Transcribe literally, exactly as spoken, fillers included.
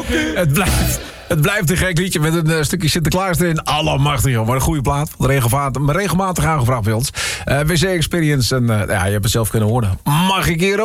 Het blijft, het blijft een gek liedje met een uh, stukje Sinterklaas erin. Allemachtig, joh. Maar een goede plaat. Regelmatig, regelmatig aangevraagd bij ons. Uh, W C Experience. En uh, ja, je hebt het zelf kunnen horen. Mag ik hier ook?